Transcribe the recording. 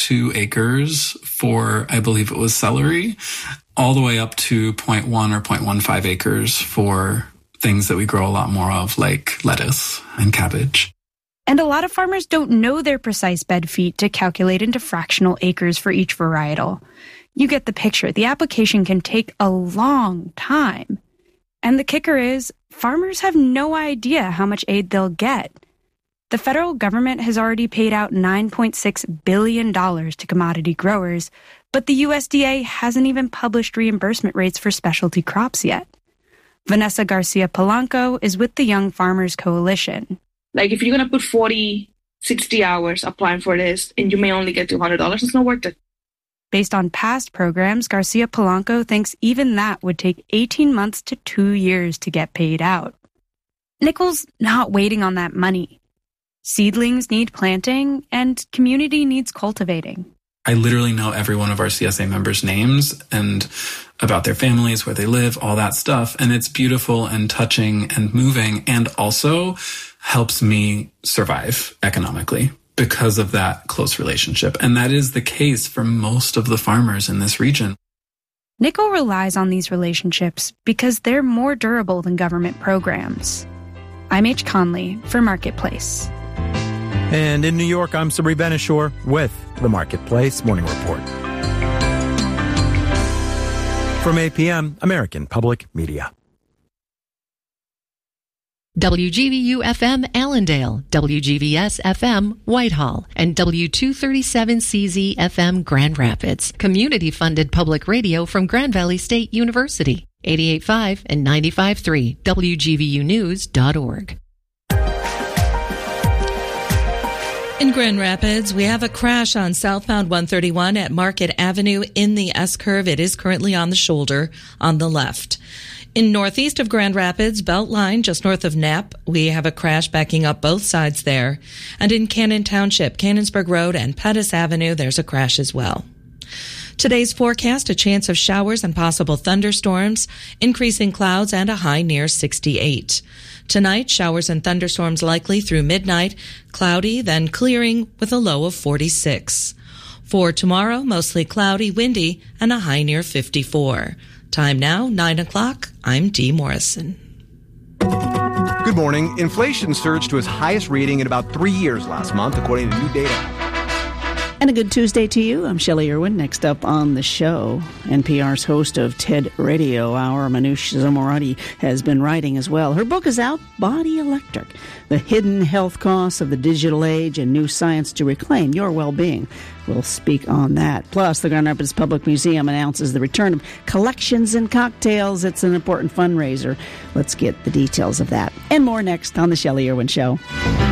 2 acres for, I believe it was celery, all the way up to 0.1 or 0.15 acres for things that we grow a lot more of, like lettuce and cabbage. And a lot of farmers don't know their precise bed feet to calculate into fractional acres for each varietal. You get the picture. The application can take a long time. And the kicker is, farmers have no idea how much aid they'll get. The federal government has already paid out $9.6 billion to commodity growers, but the USDA hasn't even published reimbursement rates for specialty crops yet. Vanessa Garcia Polanco is with the Young Farmers Coalition. Like, if you're going to put 40, 60 hours applying for this and you may only get $200, it's not worth it. Based on past programs, Garcia Polanco thinks even that would take 18 months to 2 years to get paid out. Nickel's not waiting on that money. Seedlings need planting, and community needs cultivating. I literally know every one of our CSA members' names and about their families, where they live, all that stuff. And it's beautiful and touching and moving, and also helps me survive economically because of that close relationship. And that is the case for most of the farmers in this region. Nickel relies on these relationships because they're more durable than government programs. I'm H. Conley for Marketplace. And in New York, I'm Sabri Benishore with the Marketplace Morning Report. From APM, American Public Media. WGVU-FM Allendale, WGVS-FM Whitehall, and W237CZ-FM Grand Rapids. Community-funded public radio from Grand Valley State University. 88.5 and 95.3, WGVUnews.org. In Grand Rapids, we have a crash on southbound 131 at Market Avenue in the S-curve. It is currently on the shoulder on the left. In northeast of Grand Rapids, Beltline, just north of Knapp, we have a crash backing up both sides there. And in Cannon Township, Cannonsburg Road and Pettis Avenue, there's a crash as well. Today's forecast, a chance of showers and possible thunderstorms, increasing clouds and a high near 68. Tonight, showers and thunderstorms likely through midnight, cloudy, then clearing with a low of 46. For tomorrow, mostly cloudy, windy, and a high near 54. Time now, 9 o'clock. I'm Dee Morrison. Good morning. Inflation surged to its highest reading in about 3 years last month, according to new data. And a good Tuesday to you. I'm Shelley Irwin. Next up on the show, NPR's host of TED Radio Hour, Manoush Zomorodi, has been writing as well. Her book is out, Body Electric, The Hidden Health Costs of the Digital Age and New Science to Reclaim Your Well-Being. We'll speak on that. Plus, the Grand Rapids Public Museum announces the return of Collections and Cocktails. It's an important fundraiser. Let's get the details of that and more next on The Shelley Irwin Show.